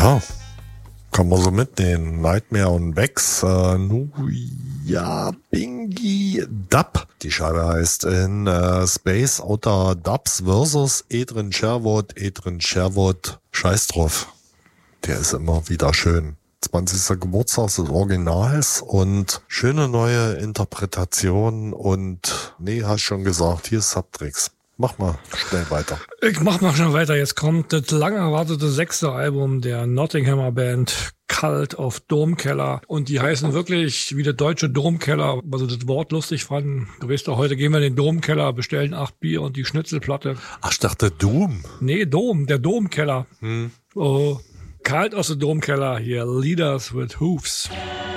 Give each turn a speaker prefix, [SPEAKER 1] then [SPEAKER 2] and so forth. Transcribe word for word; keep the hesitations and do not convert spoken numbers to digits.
[SPEAKER 1] Ja, kann man so mitnehmen. Nightmare und Vex, äh, Nuya Bingi Dub. Die Scheibe heißt in äh, Space Outer Dubs versus Adrian Sherwood. Adrian Sherwood, scheiß drauf. Der ist immer wieder schön. zwanzigster Geburtstag des Originals und schöne neue Interpretation und nee, hast schon gesagt, hier ist Subtricks. Mach mal schnell weiter.
[SPEAKER 2] Ich mach mal schnell weiter. Jetzt kommt das lang erwartete sechste Album der Nottinghamer Band Cult of Domkeller. Und die heißen wirklich wie der deutsche Domkeller, also das Wort lustig fanden. Du weißt doch, heute gehen wir in den Domkeller, bestellen acht Bier und die Schnitzelplatte.
[SPEAKER 1] Ach, ich dachte Doom.
[SPEAKER 2] Nee, Dom, der Domkeller.
[SPEAKER 1] Hm.
[SPEAKER 2] Oh, Cult aus dem Domkeller hier, Leaders with Hoofs.